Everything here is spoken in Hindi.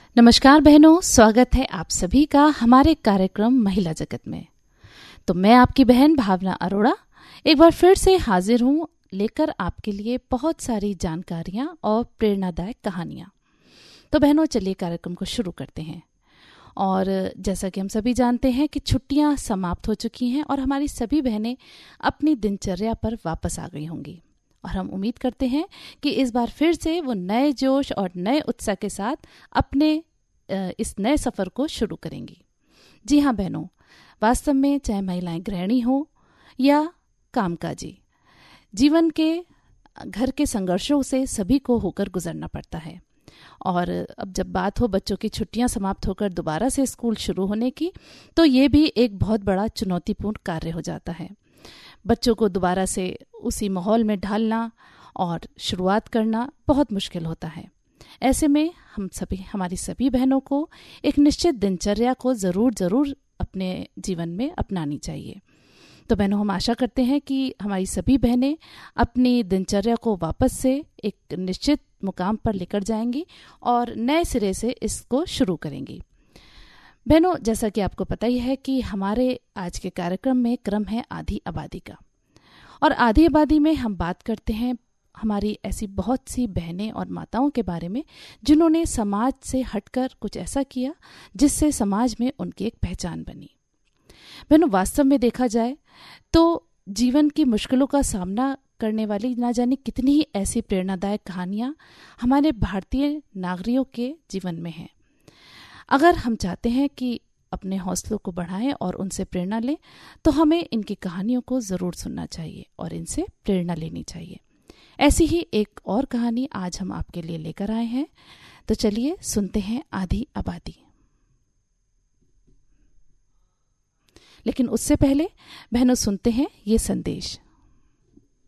नमस्कार बहनों, स्वागत है आप सभी का हमारे कार्यक्रम महिला जगत में। तो मैं आपकी बहन भावना अरोड़ा एक बार फिर से हाजिर हूँ लेकर आपके लिए बहुत सारी जानकारियाँ और प्रेरणादायक कहानियाँ। तो बहनों, चलिए कार्यक्रम को शुरू करते हैं। और जैसा कि हम सभी जानते हैं कि छुट्टियाँ समाप्त हो चुकी हैं और हमारी सभी बहनें अपनी दिनचर्या पर वापस आ गई होंगी। और हम उम्मीद करते हैं कि इस बार फिर से वो नए जोश और नए उत्साह के साथ अपने इस नए सफ़र को शुरू करेंगी। जी हाँ बहनों, वास्तव में चाहे महिलाएं गृहिणी हो या कामकाजी, जीवन के घर के संघर्षों से सभी को होकर गुजरना पड़ता है। और अब जब बात हो बच्चों की छुट्टियां समाप्त होकर दोबारा से स्कूल शुरू होने की, तो ये भी एक बहुत बड़ा चुनौतीपूर्ण कार्य हो जाता है। बच्चों को दोबारा से उसी माहौल में ढालना और शुरुआत करना बहुत मुश्किल होता है। ऐसे में हमारी सभी बहनों को एक निश्चित दिनचर्या को ज़रूर अपने जीवन में अपनानी चाहिए। तो बहनों, हम आशा करते हैं कि हमारी सभी बहनें अपनी दिनचर्या को वापस से एक निश्चित मुकाम पर लेकर जाएंगी और नए सिरे से इसको शुरू करेंगी। बहनों, जैसा कि आपको पता ही है कि हमारे आज के कार्यक्रम में क्रम है आधी आबादी का। और आधी आबादी में हम बात करते हैं हमारी ऐसी बहुत सी बहनें और माताओं के बारे में जिन्होंने समाज से हटकर कुछ ऐसा किया जिससे समाज में उनकी एक पहचान बनी। बहनों, वास्तव में देखा जाए तो जीवन की मुश्किलों का सामना करने वाली ना जाने कितनी ही ऐसी प्रेरणादायक कहानियां हमारे भारतीय नागरिकों के जीवन में हैं। अगर हम चाहते हैं कि अपने हौसलों को बढ़ाएं और उनसे प्रेरणा लें, तो हमें इनकी कहानियों को ज़रूर सुनना चाहिए और इनसे प्रेरणा लेनी चाहिए। ऐसी ही एक और कहानी आज हम आपके लिए लेकर आए हैं। तो चलिए सुनते हैं आधी आबादी। लेकिन उससे पहले बहनों, सुनते हैं ये संदेश।